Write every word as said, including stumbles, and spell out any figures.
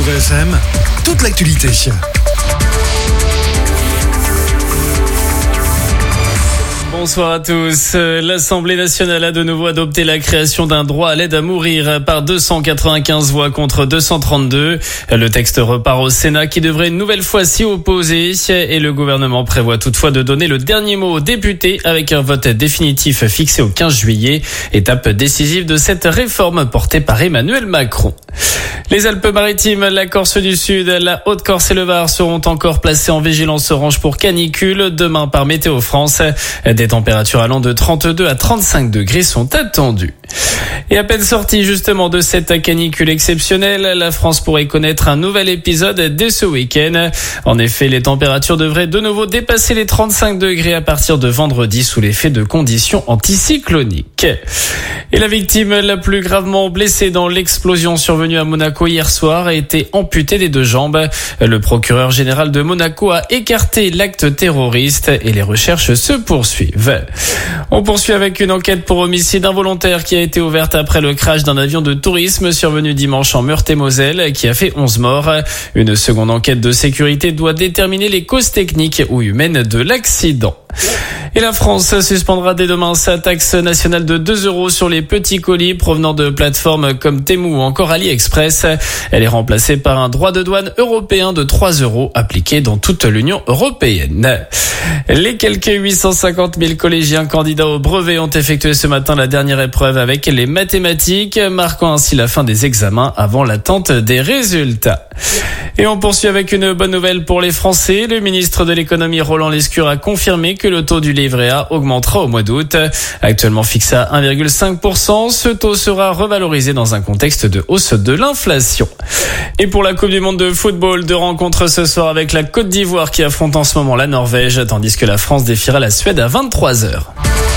F M, toute l'actualité. Bonsoir à tous. L'Assemblée nationale a de nouveau adopté la création d'un droit à l'aide à mourir par deux cent quatre-vingt-quinze voix contre deux cent trente-deux. Le texte repart au Sénat qui devrait une nouvelle fois s'y opposer et le gouvernement prévoit toutefois de donner le dernier mot aux députés avec un vote définitif fixé au quinze juillet, étape décisive de cette réforme portée par Emmanuel Macron. Les Alpes-Maritimes, la Corse du Sud, la Haute-Corse et le Var seront encore placés en vigilance orange pour canicule demain par Météo France. Des températures allant de trente-deux à trente-cinq degrés sont attendues. Et à peine sortie justement de cette canicule exceptionnelle, la France pourrait connaître un nouvel épisode dès ce week-end. En effet, les températures devraient de nouveau dépasser les trente-cinq degrés à partir de vendredi sous l'effet de conditions anticycloniques. Et la victime la plus gravement blessée dans l'explosion survenue à Monaco hier soir a été amputée des deux jambes. Le procureur général de Monaco a écarté l'acte terroriste et les recherches se poursuivent. On poursuit avec une enquête pour homicide involontaire qui a été ouverte après le crash d'un avion de tourisme survenu dimanche en Meurthe-et-Moselle qui a fait onze morts. Une seconde enquête de sécurité doit déterminer les causes techniques ou humaines de l'accident. Et la France suspendra dès demain sa taxe nationale de deux euros sur les petits colis provenant de plateformes comme Temu ou encore AliExpress. Elle est remplacée par un droit de douane européen de trois euros appliqué dans toute l'Union européenne. Les quelques huit cent cinquante mille collégiens candidats au brevet ont effectué ce matin la dernière épreuve avec les mathématiques, marquant ainsi la fin des examens avant l'attente des résultats. Et on poursuit avec une bonne nouvelle pour les Français. Le ministre de l'économie Roland Lescure a confirmé que le taux du livret A augmentera au mois d'août. Actuellement fixé à un virgule cinq pour cent, ce taux sera revalorisé dans un contexte de hausse de l'inflation. Et pour la Coupe du Monde de football, deux rencontres ce soir avec la Côte d'Ivoire qui affronte en ce moment la Norvège, tandis que la France défiera la Suède à vingt-trois heures.